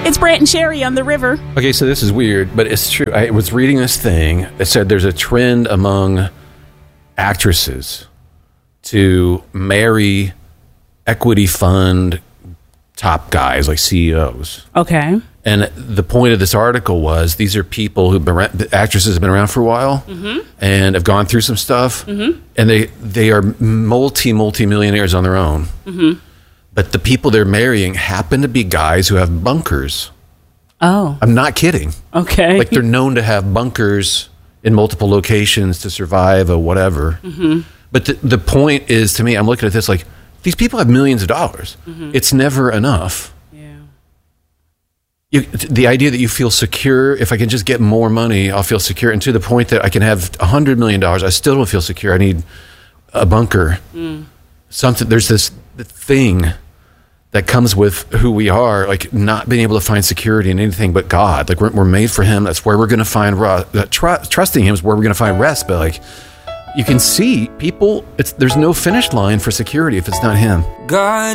It's Brant and Sherry on the river. Okay, so this is weird, but it's true. I was reading this thing that said there's a trend among actresses to marry equity fund top guys, like CEOs. Okay. And the point of this article was these are people the actresses have been around for a while and have gone through some stuff, and they are multi-millionaires on their own. But the people they're marrying happen to be guys who have bunkers. Oh. I'm not kidding. Okay. Like they're known to have bunkers in multiple locations to survive or whatever. But the point is, to me, I'm looking at this like, these people have millions of dollars. It's never enough. The idea that you feel secure, if I can just get more money, I'll feel secure. And to the point that I can have $100 million, I still don't feel secure. I need a bunker. Something, there's this thing that comes with who we are, like not being able to find security in anything but God. Like we're made for Him. That's where we're going to find trusting Him is where we're going to find rest. But like, you can see people, there's no finish line for security if it's not Him. God